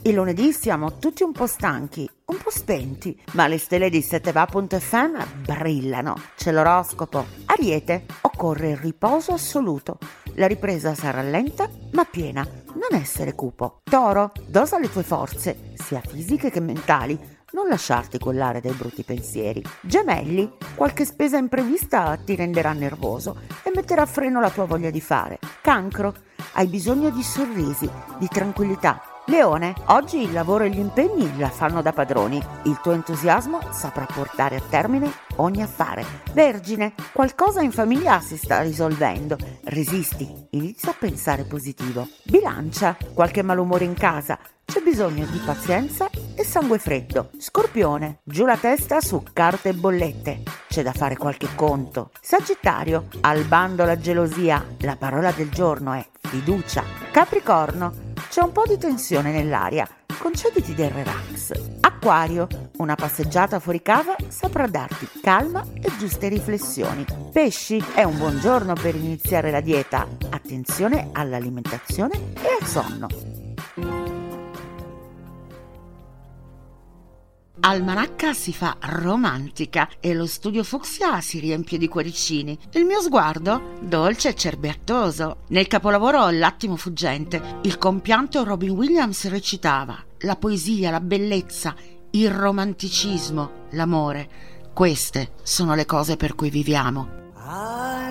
Il lunedì siamo tutti un po' stanchi, un po' spenti, ma le stelle di 7va.fm brillano. C'è l'oroscopo. Ariete, occorre il riposo assoluto. La ripresa sarà lenta ma piena. Non essere cupo. Toro, dosa le tue forze, sia fisiche che mentali. Non lasciarti collare dai brutti pensieri. Gemelli, qualche spesa imprevista ti renderà nervoso e metterà a freno la tua voglia di fare. Cancro, hai bisogno di sorrisi, di tranquillità. Leone, oggi il lavoro e gli impegni la fanno da padroni. Il tuo entusiasmo saprà portare a termine ogni affare. Vergine, qualcosa in famiglia si sta risolvendo. Resisti, inizia a pensare positivo. Bilancia, qualche malumore in casa. C'è bisogno di pazienza e sangue freddo. Scorpione, giù la testa su carte e bollette. C'è da fare qualche conto. Sagittario, al bando la gelosia. La parola del giorno è fiducia. Capricorno, c'è un po' di tensione nell'aria. Concediti del relax. Acquario, una passeggiata fuori casa saprà darti calma e giuste riflessioni. Pesci, è un buon giorno per iniziare la dieta. Attenzione all'alimentazione e al sonno. Almanacca si fa romantica e lo studio fucsia si riempie di cuoricini. Il mio sguardo dolce e cerbiattoso. Nel capolavoro L'attimo fuggente, il compianto Robin Williams recitava: la poesia, la bellezza, il romanticismo, l'amore. Queste sono le cose per cui viviamo.